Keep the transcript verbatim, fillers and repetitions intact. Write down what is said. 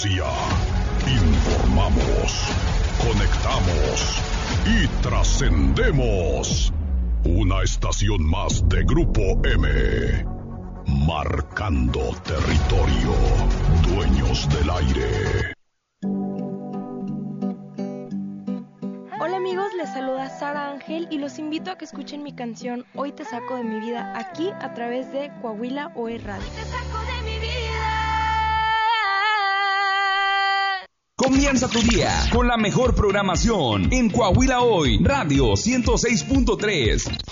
Informamos, conectamos y trascendemos. Una estación más de Grupo M. Marcando territorio. Dueños del aire. Hola amigos, les saluda Sara Ángel y los invito a que escuchen mi canción Hoy te saco de mi vida aquí a través de Coahuila O E Radio. Hoy te saco de mi vida. Comienza tu día con la mejor programación en Coahuila Hoy Radio ciento seis punto tres.